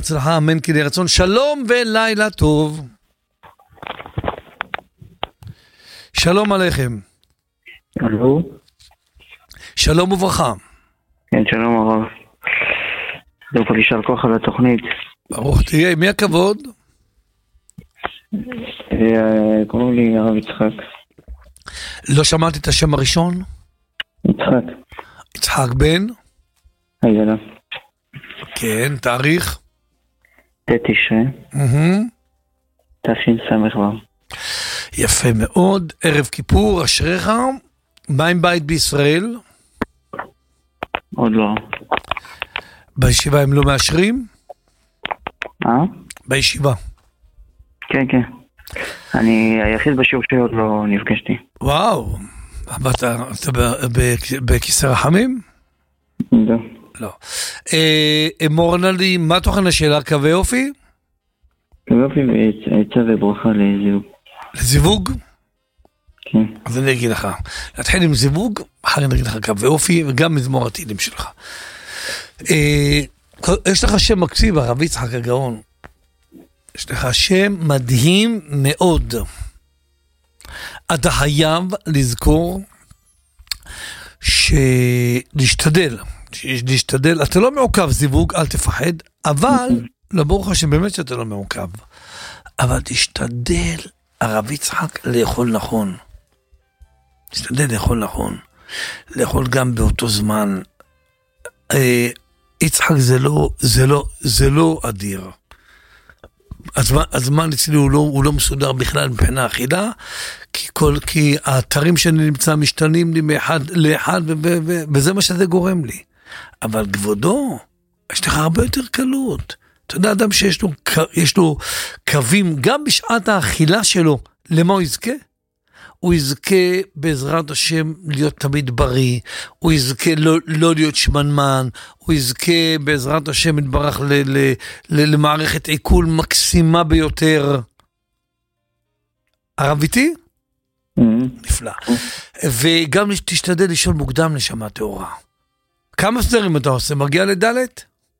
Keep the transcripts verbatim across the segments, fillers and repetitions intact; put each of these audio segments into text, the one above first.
הצלחה, אמן כן יהי רצון. שלום ולילה טוב. שלום עליכם. הלו? שלום וברכה. כן, שלום הרב. לא יכול לשאול כוח על התוכנית. ברוך תהיה, מי הכבוד? קוראים לי הרב יצחק. לא שמעתי את השם הראשון? יצחק. יצחק בן? איילה. כן, תאריך? ט' תשרי. תשס"ו. יפה מאוד, ערב כיפור, אשריך. מה עם בית בישראל? עוד לא. בישיבה הם לא מאשרים? אה? בישיבה. כן, כן. אני היחיד בשיעור שעוד לא נפגשתי. וואו, אתה בכיסא רחמים? לא. לא. מורנה לי, מה תוכן השאלה? קווי אופי? קווי אופי ועצה וברכה לזיווג. לזיווג? כן. אז אני אגיד לך, נתחיל עם זיווג, אחר אני אגיד לך קווי אופי, וגם מזמור התהילים שלך. יש לך שם מקסים, הרב יצחק הגאון. יש לך שם מדהים מאוד. אתה חייב לזכור שלהשתדל, להשתדל, אתה לא מעוקב זיווג, אל תפחד, אבל, לברוך השם באמת שאתה לא מעוקב, אבל תשתדל, הרב יצחק, לאכול נכון. תשתדל לאכול נכון. לאכול גם באותו זמן. יצחק זה לא, זה לא, זה לא אדיר. הזמן, הזמן אצלי הוא לא, הוא לא מסודר בכלל מבחינה אכילה, כי כל, כי האתרים שאני נמצא משתנים לי מאחד לאחד, וזה מה שזה גורם לי. אבל כבודו, יש לך הרבה יותר קלות. אתה יודע, אדם שיש לו, יש לו קווים, גם בשעת האכילה שלו, למה הוא יזכה? הוא יזכה בעזרת השם להיות תמיד בריא, הוא יזכה לא, לא להיות שמנמן, הוא יזכה בעזרת השם יתברך ל, ל, ל, למערכת עיכול מקסימה ביותר. הרב איתי? נפלא. וגם תשתדל לישון מוקדם נשמה טהורה. כמה סדרים אתה עושה? מגיע לדלת?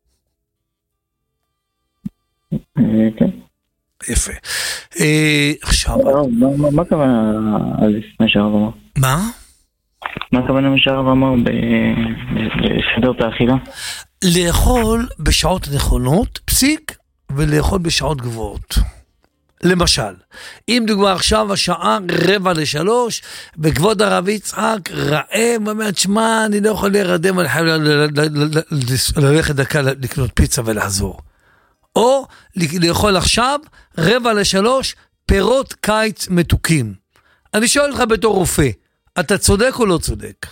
כן. יפה. עכשיו... מה הכוונה מה שהרב אמר? מה? מה הכוונה מה שהרב אמר בסדר את האכילה? לאכול בשעות נכונות, פסיק, ולאכול בשעות גבוהות. למשל, אם דוגמה עכשיו השעה רבע לשלוש, וכבוד הרב יצחק רעב, אומרת, שמע, אני לא יכול להירדם, אני חייב ללכת דקה לקנות פיצה ולחזור. או לאכול עכשיו רבע לשלוש פירות קיץ מתוקים. אני שואל לך בתור רופא, אתה צודק או לא צודק?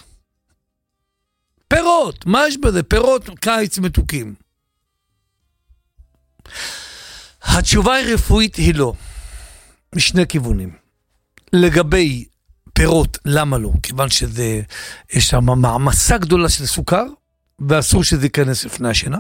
פירות, מה יש בזה? פירות קיץ מתוקים. התשובה היא רפואית היא לא. משני כיוונים. לגבי פירות, למה לא? כיוון שזה, יש שם מעמסה גדולה של סוכר, ואסור שזה ייכנס לפני השינה.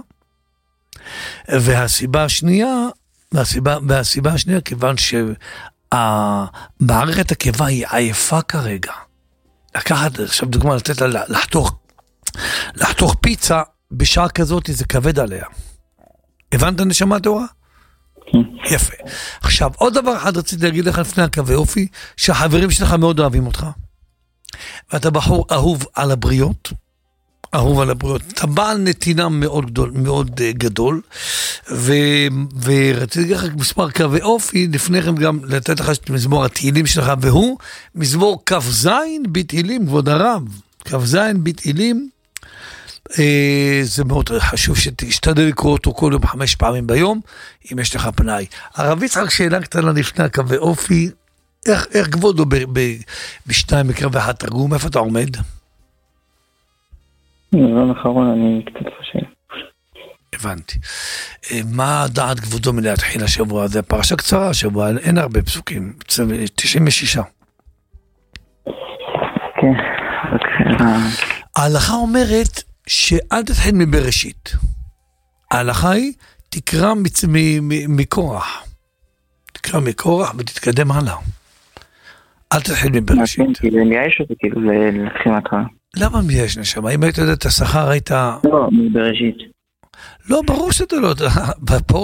והסיבה השנייה, והסיבה, והסיבה השנייה, כיוון שהמערכת הקיבה היא עייפה כרגע. לקחת, עכשיו דוגמה, לתת לה לחתוך, לחתוך פיצה בשעה כזאת, זה כבד עליה. הבנת נשמה טהורה? יפה. עכשיו, עוד דבר אחד רציתי להגיד לך לפני הקווי אופי, שהחברים שלך מאוד אוהבים אותך, ואתה בחור אהוב על הבריות, אהוב על הבריות, אתה בעל נתינה מאוד גדול, מאוד גדול, ו, ורציתי להגיד לך מספר קווי אופי, לפני כן גם לתת לך את מזמור התהילים שלך, והוא מזמור כ"ז בתהילים, כבוד הרב, כ"ז בתהילים, אה, זה מאוד חשוב שתשתדל לקרוא אותו כל יום חמש פעמים ביום, אם יש לך פנאי. הרב יצחק שאלה קטנה לפני הקווי אופי, איך, איך כבודו ב, ב, בשניים מקרא ואחד תרגום, איפה אתה עומד? לא נכון, אני קצת חושב. הבנתי. מה דעת כבודו מלהתחיל השבוע? זה פרשה קצרה השבוע, אין הרבה פסוקים, תשעים ושש. כן. ההלכה אומרת שאל תתחיל מבראשית. ההלכה היא תקרא מקורח. תקרא מקורח ותתקדם הלאה. אל תתחיל מבראשית. כאילו, מייאש אותי, כאילו, להתחיל מהתחלה. למה מייאש נשמה? אם היית יודעת את השכר, היית... לא, מבראשית. לא, ברור שאתה לא...